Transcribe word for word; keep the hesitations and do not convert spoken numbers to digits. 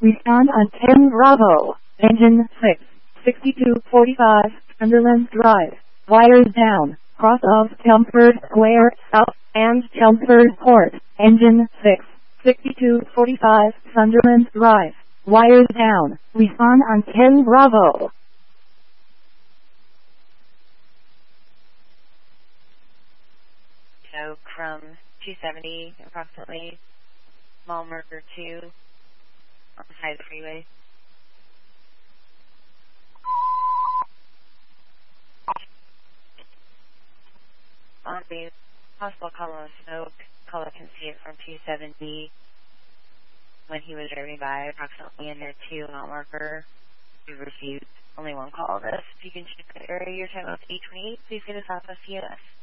Respond on ten Bravo. Engine six. sixty-two forty-five, Sunderland Drive. Wires down. Cross of Chelmsford Square South and Chelmsford Court. Engine six. sixty-two forty-five, Sunderland Drive. Wires down. Respond on ten Bravo. So from two seventy, approximately, mile marker two, on the side of the freeway. On the possible column of smoke, caller can see it from two seventy when he was driving by, approximately in their two mile marker. We received only one call of this. If you can check the area, your time was eight twenty-eight. Please get us off of C O S.